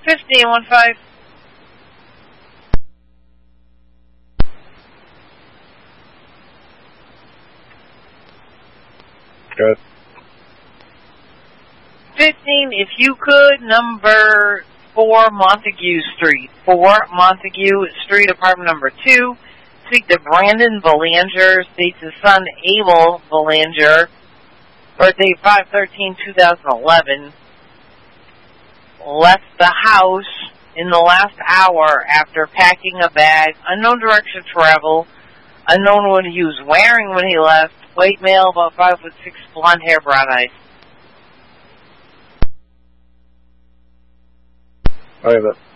1515. Good. 15, if you could, number 4 Montague Street. 4 Montague Street, apartment number 2. Speak to Brandon Belanger, states his son Abel Belanger, birthday 5/13/2011, left the house in the last hour after packing a bag, unknown direction of travel, unknown what he was wearing when he left, white male, about 5'6", blonde hair, brown eyes. Okay, but